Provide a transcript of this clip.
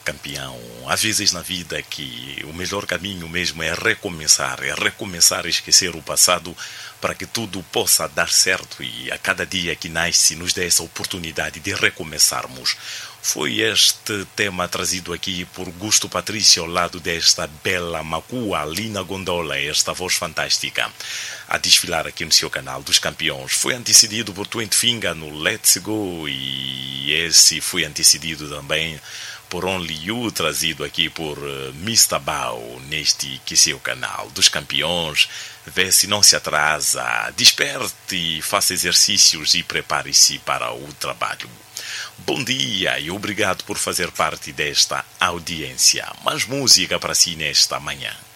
campeão. Às vezes na vida que o melhor caminho mesmo é recomeçar a esquecer o passado para que tudo possa dar certo e a cada dia que nasce nos dê essa oportunidade de recomeçarmos. Foi este tema trazido aqui por Gusto Patrício ao lado desta bela Macua ali na gondola, esta voz fantástica a desfilar aqui no seu canal dos campeões. Foi antecedido por Twenty Finger no Let's Go e esse foi antecedido também por Only You, trazido aqui por Mr. Bao neste que seu canal dos campeões. Vê se não se atrasa, desperte, faça exercícios e prepare-se para o trabalho. Bom dia e obrigado por fazer parte desta audiência. Mais música para si nesta manhã.